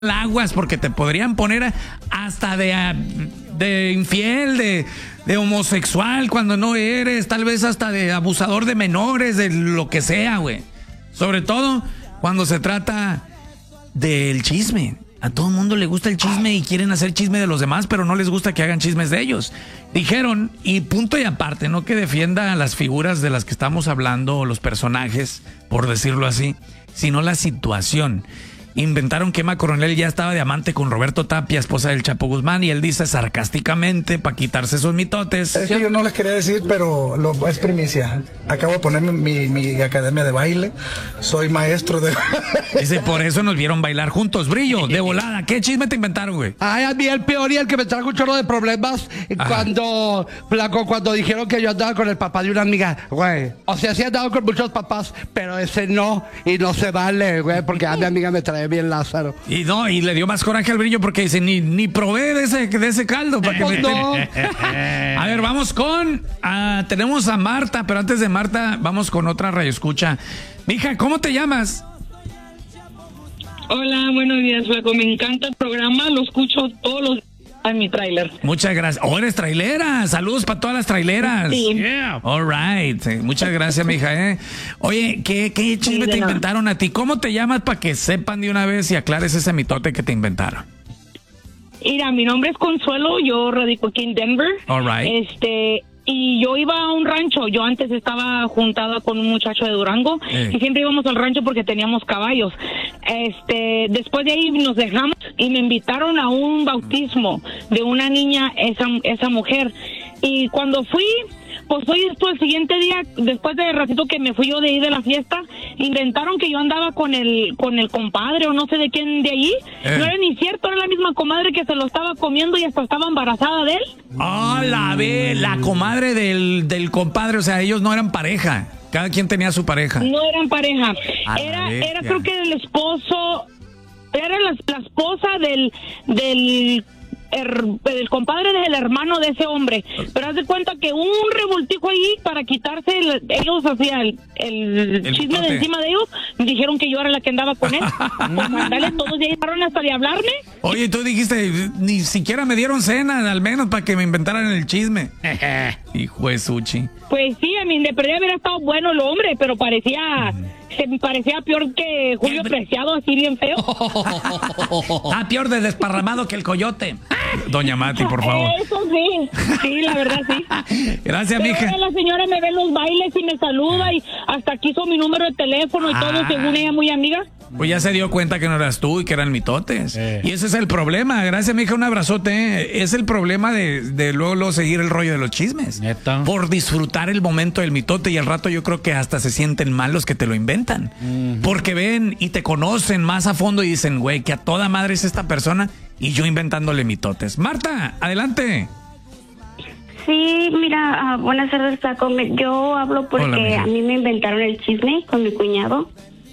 aguas porque te podrían poner hasta de infiel, de homosexual cuando no eres, tal vez hasta de abusador de menores, de lo que sea, güey. Sobre todo cuando se trata del chisme. A todo el mundo le gusta el chisme y quieren hacer chisme de los demás, pero no les gusta que hagan chismes de ellos. Dijeron, y punto y aparte, no que defienda a las figuras de las que estamos hablando, o los personajes, por decirlo así, sino la situación. Inventaron que Emma Coronel ya estaba de amante con Roberto Tapia, esposa del Chapo Guzmán, y él dice sarcásticamente, para quitarse esos mitotes. Es que yo no les quería decir, pero es primicia. Acabo de poner mi academia de baile. Soy maestro de... Dice, por eso nos vieron bailar juntos. Brillo, de volada. ¿Qué chisme te inventaron, güey? Ay, a mí el peor y el que me trajo un chorro de problemas cuando dijeron que yo andaba con el papá de una amiga, güey. O sea, sí he andado con muchos papás, pero ese no, y no se vale, güey, porque a mi amiga me trae bien Lázaro. Y no, y le dio más coraje al Brillo porque dice, ni probé de ese caldo para que me no. A ver, vamos tenemos a Marta, pero antes de Marta, vamos con otra radioescucha. Mija, ¿cómo te llamas? Hola, buenos días, Flaco. Me encanta el programa, lo escucho todos los días en mi tráiler. Muchas gracias. Oh, eres trailera. Saludos para todas las traileras. Sí. Yeah. All right. Muchas gracias, mija. Oye, ¿qué chisme te inventaron a ti? ¿Cómo te llamas para que sepan de una vez y aclares ese mitote que te inventaron? Mira, mi nombre es Consuelo, yo radico aquí en Denver. All right. Y yo iba a un rancho. Yo antes estaba juntada con un muchacho de Durango y siempre íbamos al rancho porque teníamos caballos. Después de ahí nos dejamos y me invitaron a un bautismo de una niña, esa mujer. Y cuando fui, pues hoy el siguiente día, después de ratito que me fui yo de ahí de la fiesta, inventaron que yo andaba con el compadre o no sé de quién de allí. No era ni cierto, era la misma comadre que se lo estaba comiendo y hasta estaba embarazada de él. Ah, la comadre del compadre, o sea, ellos no eran pareja. Cada quien tenía su pareja. No eran pareja. Era creo que el esposo, era la esposa del el compadre del hermano de ese hombre, pero haz de cuenta que un revoltijo ahí para quitarse ellos hacían el chisme mitote de encima de ellos, dijeron que yo era la que andaba con él. Pues mandale, todos ya llegaron hasta de hablarme. Oye, tú dijiste, ni siquiera me dieron cena, al menos para que me inventaran el chisme. Hijo de Suchi. Pues sí, a mí de perdida hubiera estado bueno el hombre, pero parecía peor que Julio Preciado, así bien feo. Peor de desparramado que el coyote. Doña Mati, por favor. Eso sí, la verdad sí. Gracias, pero mija. La señora me ve en los bailes y me saluda y hasta quiso mi número de teléfono y todo, según ella, muy amiga. Pues ya se dio cuenta que no eras tú y que eran mitotes. Y ese es el problema. Gracias, mija, un abrazote. Es el problema de luego seguir el rollo de los chismes. ¿Neta? Por disfrutar el momento del mitote y al rato yo creo que hasta se sienten mal los que te lo inventan. Porque ven y te conocen más a fondo y dicen, güey, que a toda madre es esta persona y yo inventándole mitotes. Marta, adelante. Sí, mira, buenas tardes, Flaco. Yo hablo porque Hola, a mí me inventaron el chisme con mi cuñado.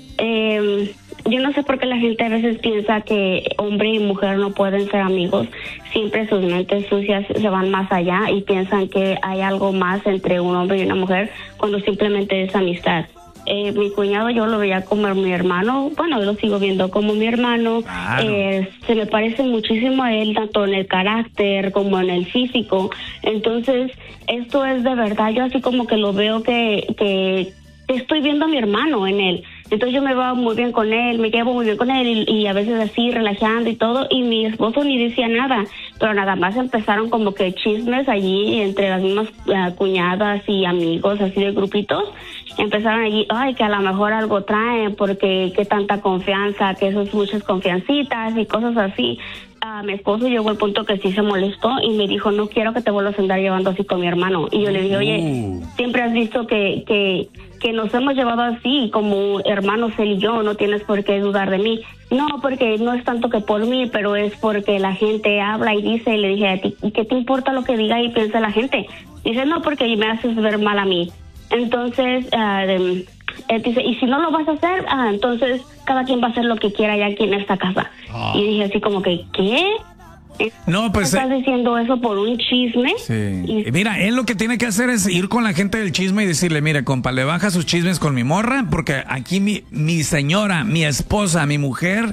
Yo no sé por qué la gente a veces piensa que hombre y mujer no pueden ser amigos. Siempre sus mentes sucias se van más allá y piensan que hay algo más entre un hombre y una mujer cuando simplemente es amistad. Mi cuñado yo lo veía como mi hermano, bueno, lo sigo viendo como mi hermano. Claro. Se me parece muchísimo a él, tanto en el carácter como en el físico. Entonces, esto es de verdad, yo así como que lo veo que estoy viendo a mi hermano en él. Entonces yo me veo muy bien con él, me llevo muy bien con él y a veces así relajando y todo, y mi esposo ni decía nada, pero nada más empezaron como que chismes allí entre las mismas cuñadas y amigos, así de grupitos. Empezaron allí, ay, que a lo mejor algo traen porque qué tanta confianza, que eso es muchas confiancitas y cosas así. Mi esposo llegó al punto que sí se molestó y me dijo, no quiero que te vuelvas a andar llevando así con mi hermano. Y yo le dije, oye, siempre has visto que nos hemos llevado así como hermanos él y yo, no tienes por qué dudar de mí. No, porque no es tanto que por mí, pero es porque la gente habla y dice, y le dije a ti, ¿qué te importa lo que diga y piensa la gente? Dice, no, porque me haces ver mal a mí. Entonces, dice, y si no lo vas a hacer, entonces cada quien va a hacer lo que quiera ya aquí en esta casa. Y dije así como que, ¿qué? No, pues ¿Estás diciendo eso por un chisme? Sí. Mira, él lo que tiene que hacer es ir con la gente del chisme y decirle, mire, compa, le baja sus chismes con mi morra, porque aquí mi señora, mi esposa, mi mujer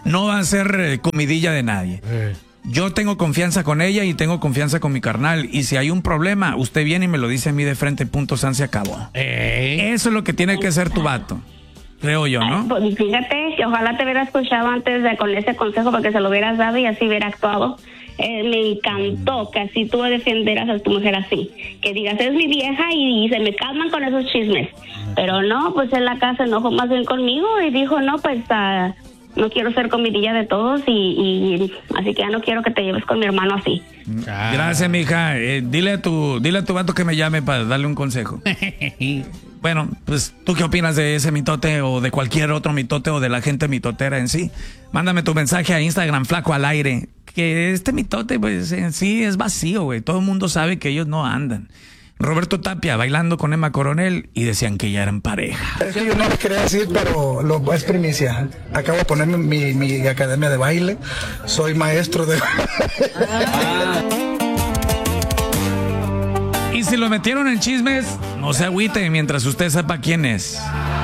no va a ser comidilla de nadie. Yo tengo confianza con ella y tengo confianza con mi carnal. Y si hay un problema, usted viene y me lo dice a mí de frente, punto, san, se acabó. Eso es lo que tiene que ser tu vato. Creo yo, ¿no? Pues fíjate, que ojalá te hubiera escuchado antes de con ese consejo porque se lo hubieras dado y así hubiera actuado. Me encantó que así tú defendieras a tu mujer así. Que digas, es mi vieja y se me calman con esos chismes. Pero no, pues en la casa enojó más bien conmigo y dijo, no, pues no quiero ser comidilla de todos y así que ya no quiero que te lleves con mi hermano así. Gracias, mija. Dile a tu vato que me llame para darle un consejo. Bueno, pues, ¿tú qué opinas de ese mitote o de cualquier otro mitote o de la gente mitotera en sí? Mándame tu mensaje a Instagram, Flaco al Aire. Que este mitote, pues, en sí es vacío, güey. Todo el mundo sabe que ellos no andan. Roberto Tapia bailando con Emma Coronel y decían que ya eran pareja. Es que yo no les quería decir, pero es primicia. Acabo de poner mi academia de baile. Soy maestro de... Y si lo metieron en chismes, no se agüite mientras usted sepa quién es.